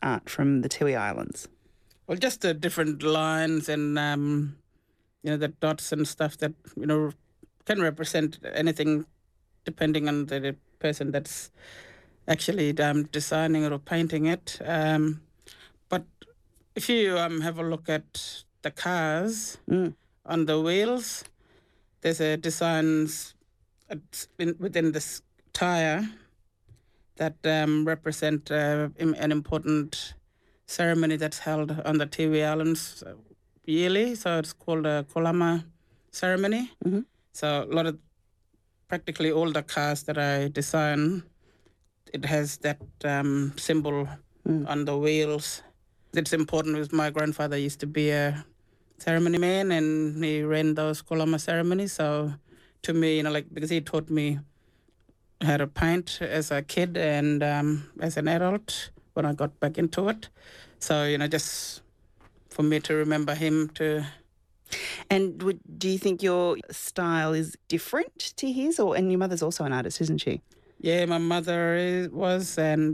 art from the Tiwi Islands? Well, just the different lines and the dots and stuff that can represent anything, depending on the person that's actually designing it or painting it. But if you have a look at the cars on the wheels, there's a designs within this tire that represent an important ceremony that's held on the Tiwi Islands yearly. So it's called a Kolama ceremony. Mm-hmm. So practically all the cars that I design, it has that symbol on the wheels. It's important because my grandfather used to be a ceremony man and he ran those Kolama ceremonies. So to me, because he taught me how to paint as a kid and as an adult when I got back into it. So, just for me to remember him to... And do you think your style is different to his? And your mother's also an artist, isn't she? Yeah, my mother was, and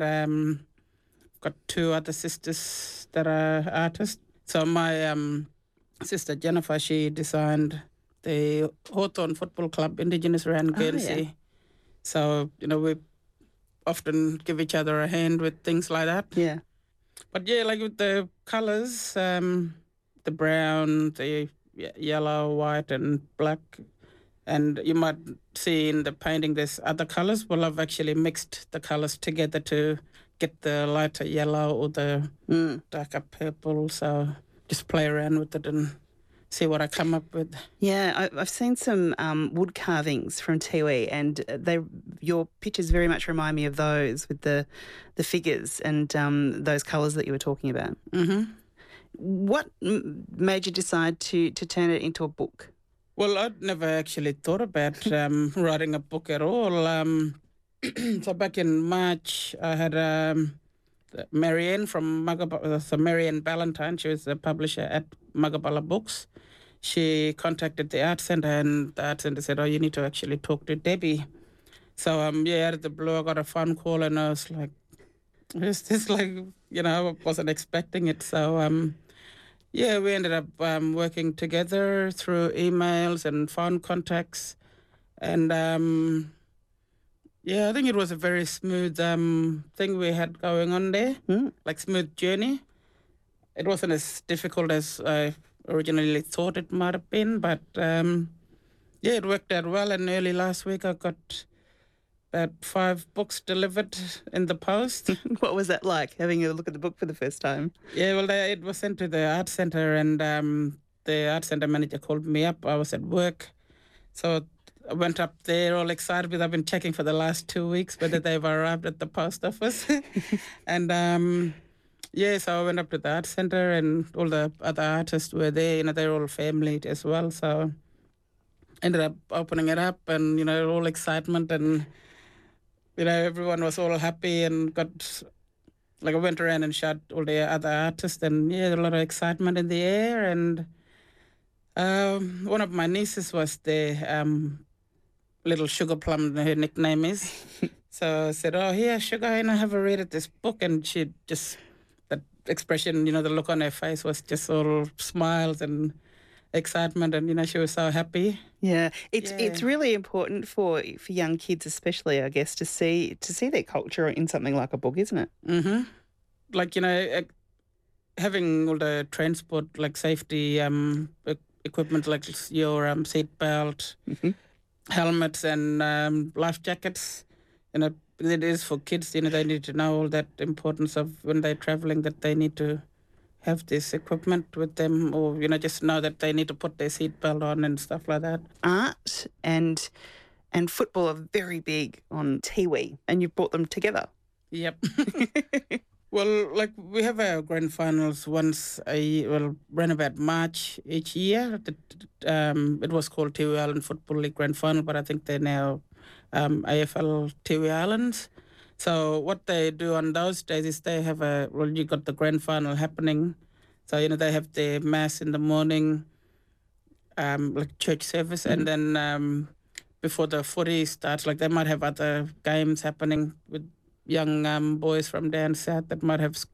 got two other sisters that are artists. So my sister Jennifer, she designed the Hawthorn Football Club, Indigenous around Guernsey. Yeah. So, we often give each other a hand with things like that. Yeah. But yeah, like with the colours, the brown, the yellow, white and black, and you might see in the painting there's other colours. Well, I've actually mixed the colours together to get the lighter yellow or the darker purple. So just play around with it and see what I come up with. Yeah, I've seen some wood carvings from Tiwi, and your pictures very much remind me of those with the figures and those colours that you were talking about. Mm-hmm. What made you decide to turn it into a book? Well, I'd never actually thought about writing a book at all. So back in March, I had Marianne from Magabala, so Marianne Ballantyne, she was the publisher at Magabala Books. She contacted the art centre and the art centre said, you need to actually talk to Debbie. So, out of the blue, I got a phone call and I was like, is this I wasn't expecting it. So, we ended up working together through emails and phone contacts. And, I think it was a very smooth thing we had going on there, like smooth journey. It wasn't as difficult as I originally thought it might have been, but it worked out well. And early last week, I got about 5 books delivered in the post. What was that like, having a look at the book for the first time? Yeah, well, it was sent to the art centre and the art centre manager called me up. I was at work. So I went up there all excited because I've been checking for the last 2 weeks whether they've arrived at the post office. And so I went up to the art centre and all the other artists were there. They're all family as well. So ended up opening it up and, all excitement and, everyone was all happy and I went around and shot all the other artists and, a lot of excitement in the air. And one of my nieces was there, Little Sugar Plum, her nickname is. So I said, here, Sugar, have a read of this book. And she just, that expression, the look on her face was just all smiles and excitement. And, she was so happy. Yeah, it's really important for young kids especially, I guess, to see their culture in something like a book, isn't it? Mm-hmm. Like, having all the transport, like safety equipment, like your seat belt, helmets and life jackets, it is for kids, they need to know all that importance of when they're traveling, that they need to have this equipment with them or, just know that they need to put their seatbelt on and stuff like that. Art and football are very big on Tiwi, and you've brought them together. Yep. Well, like we have our grand finals once a year, around about March each year. It was called Tiwi Island Football League Grand Final, but I think they're now AFL Tiwi Islands. So what they do on those days is they have you got the grand final happening. So, they have their mass in the morning, like church service, and then before the footy starts, like they might have other games happening with young boys from down south that might have